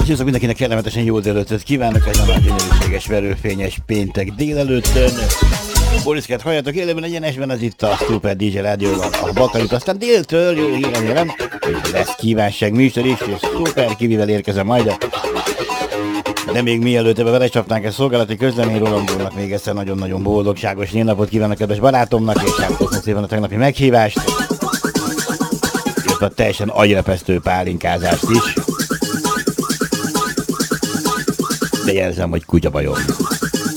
Sziasztok, mindenkinek kellemetesen jó délelőttöt kívánok ezen a gyönyörűséges, verőfényes péntek délelőttön. Boriszkát halljátok élőben egyenesben, ez itt a Super DJ Rádióban a Bakalit, aztán déltől jó hír remélem, hogy lesz kívánság műsor is, és szuper kivivel érkezem majd. De még mielőtt ebbe belecsapnánk egy szolgálati közlemény, Rolandónak még egyszer nagyon-nagyon boldogságos névnapot kívánok kedves barátomnak, és hát köszönöm szépen a tegnapi meghívást, és a teljesen agyrepesztő pálinkázást is. De jelzem, hogy kutya bajom.